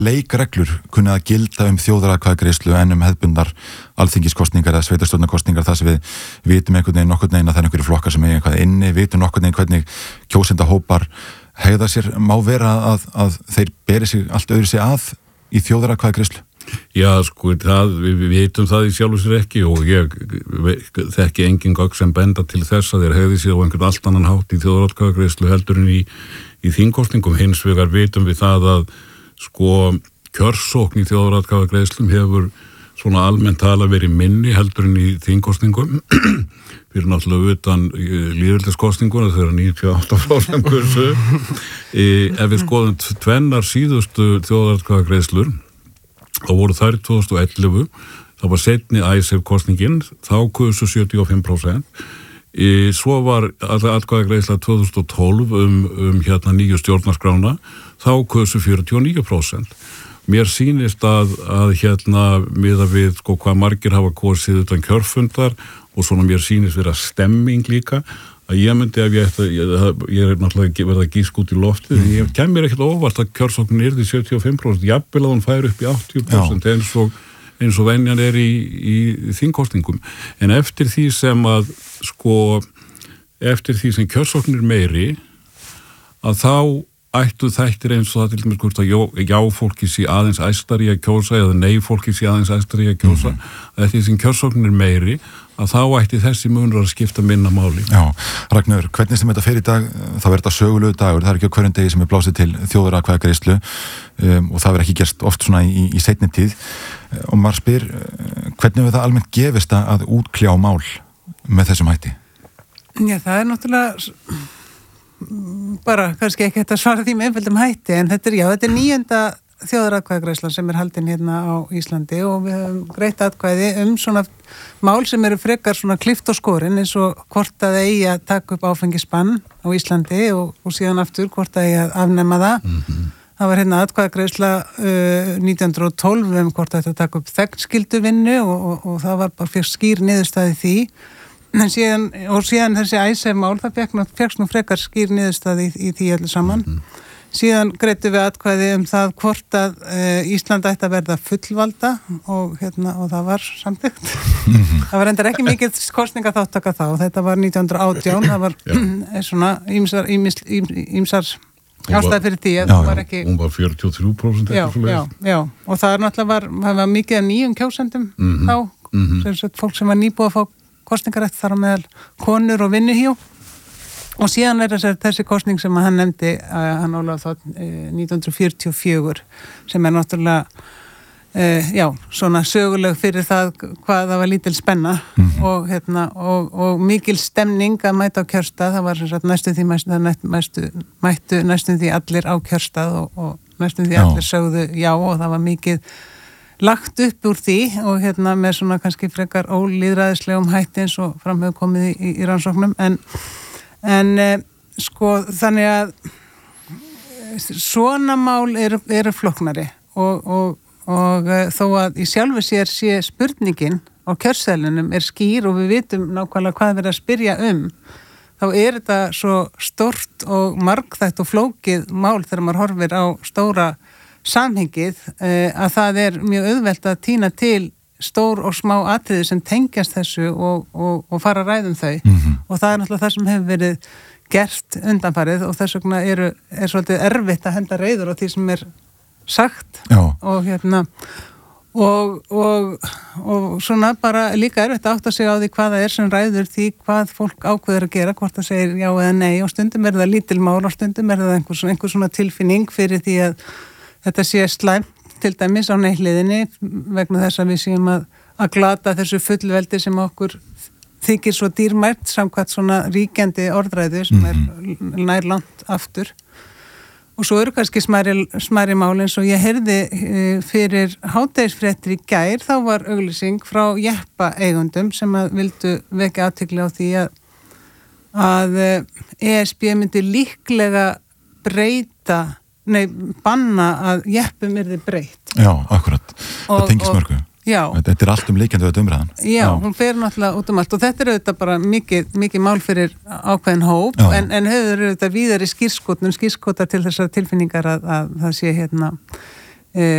leikreglur kunni að gilda þjóðaratkvæðagreiðslu en hefðbundnar alþingiskostningar eða sveitarstjórnarkosningar þar sem við vitum einhvern veginn nokkurn veginn að það einhverju flokkar sem eitthvað inni, vitum nokkurn veginn hvernig kjósendahópar hegða sér, má vera að þeir beri sig allt öðru sig að í þjóðaratkvæðagreiðslu? Já, sko, við vitum það í sjálfu sér ekki og ég þekki engin gögn sem benda til þess að þeir hegði sér á einhvern allt annan hátt í þjóðaratkvæðagreiðslu heldur en í þingkosningum. Hins vegar vitum við það að sko kjörsókn í þjóðaratkvæðagreiðslum hefur svona almennt tala verið minni heldur en í þingkosningum. Við erum náttúrulega utan lýðveldiskosninguna þegar 98% kursu. Ef við skoðum tvennar síðustu þjóðaratkvæðagreiðslur, þá voru þær 2011, þá var seinni ICER-kosningin, þá kursu 75%. Svo var atkvæðagreiðsla 2012 nýju stjórnarskrána, þá kursu 49%. Mér sýnist að miðað við sko hvað margir hafa kosið utan kjörfundar og svona mér sýnist vera stemming líka, að ég myndi ef ég er náttúrulega verið að gíska út í loftið, en ég kemur ekkert óvart að kjörsóknin yrði 75%, jafnvel að hún fær upp í 80% eins og venjan í þingkosningum. En eftir því sem kjörsóknin meiri, að þá ættu þættir eins og það til dæmis hvort að já fólki sé aðeins æstari að kjósa eða nei fólki sé aðeins æstari að kjósa, að eftir því sem kjörsóknin meiri, að þá ætti þessi munur að skipta minna máli. Já, Ragnar, hvernig sem þetta fer í dag, þá er þetta sögulegu dagur, það er ekki á hverjum degi sem er blásið til þjóðaratkvæðagreiðslu og það er ekki gerst oft svona í seinni tíð og maður spyr, hvernig við það almennt gefist að útkljá mál með þessum hætti? Já, það er náttúrulega bara kannski ekki þetta svara því með einföldum hætti, en þetta er 9. þjóðaratkvæðagreiðslan sem er haldin hérna á Íslandi og við höfum greitt atkvæði svona mál sem eru frekar svona klift og skorin eins og hvort að eigi að taka upp áfengisbann á Íslandi og síðan aftur hvort að eigi að afnema það. Það var hérna atkvæðagreiðsla 1912 hvort að þetta taka upp þegnskylduvinnu og það var bara fyrst skýr niðurstaði því. En síðan þessi ICER-mál, það fékkst nú frekar skýr niðurstaði í því öllu saman. Síðan greiddum við atkvæði það hvort að Ísland ætti að verða fullvalda og það var samþykkt. Það var reyndar ekki mikið kosningaþátttaka þá, þetta var 1918, það var svona ýmsar ástæði fyrir því að það var ekki... Hún var 43% Já, og það var mikið af nýjum kjósendum þá, sem sagt fólk sem var nýbúið að fá kosningarætt þar á meðal konur og vinnuhjú og síðan er þessi kosning sem hann nefndi hann Ólafur Þ 1944 sem er náttúrulega svona söguleg fyrir það hvað það var lítil spenna og mikil stemning að mæta á kjörstað, það var næstum því allir á kjörstað og næstum því allir sögðu já og það var mikið lagt upp úr því og með svona kannski frekar ólýðræðislegum hætti eins og framhefur komið í rannsóknum en sko þannig að svona mál eru flóknari og þó að í sjálfu sér sé spurningin á kjörseðlunum er skýr og við vitum nákvæmlega hvað við erum að spyrja þá er þetta svo stórt og margþætt og flókið mál þegar maður horfir á stóra samhengið að það er mjög auðvelt að tína til stór og smá atriði sem tengjast þessu og fara að ræða þau og það er náttúrulega það sem hefur verið gert undanfarið og þess vegna er svolítið erfitt að henda reiður á því sem er sagt og svona bara líka erfitt að átta sig á því hvað það er sem ræður því hvað fólk ákveður að gera, hvort það segir já eða nei og stundum er það lítil mál og stundum er það einhver svona tilfinning fyrir því að þetta sé slæmt til dæmis á neihliðinni vegna þess að við séum að glata þessu fullveldi sem okkur þykir svo dýrmært samkvæmt svona ríkjandi orðræðu sem er nær langt aftur. Og svo eru kannski smærri mál eins og ég heyrði fyrir hádegisfréttir í gær, þá var auglýsing frá jeppa eigundum sem að vildu vekja athygli á því að ESB myndi líklega banna að jeppum yrði breytt. Já, akkurat. Það tengist mörgu. Já. Þetta er allt líkjandi við umræðan. Já, hún fer náttúrulega út allt og þetta er auðvitað bara mikið mál fyrir ákveðin hóp en hefur auðvitað víðari skírskotar til þessar tilfinningar að það sé